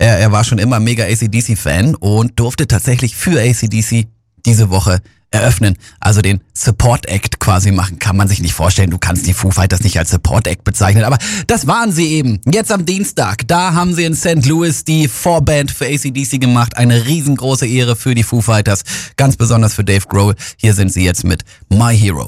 Er war schon immer mega AC/DC-Fan und durfte tatsächlich für AC/DC diese Woche eröffnen, also den Support Act quasi machen. Kann man sich nicht vorstellen, du kannst die Foo Fighters nicht als Support Act bezeichnen, aber das waren sie eben. Jetzt am Dienstag, da haben sie in St. Louis die Vorband für AC/DC gemacht. Eine riesengroße Ehre für die Foo Fighters, ganz besonders für Dave Grohl. Hier sind sie jetzt mit My Hero.